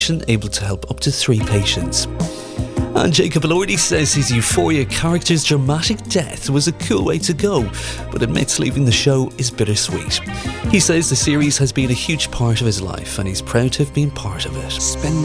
able to help up to 3 patients. And Jacob Elordi says his Euphoria character's dramatic death was a cool way to go, but admits leaving the show is bittersweet. He says the series has been a huge part of his life and he's proud to have been part of it.